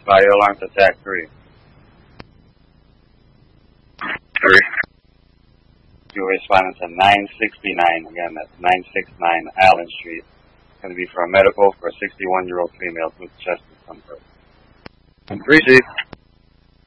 Fire alarm to TAC 3. 3. You're responding to 969. Again, that's 969 Allen Street. It's going to be for a medical for a 61-year-old female with chest discomfort. Receive.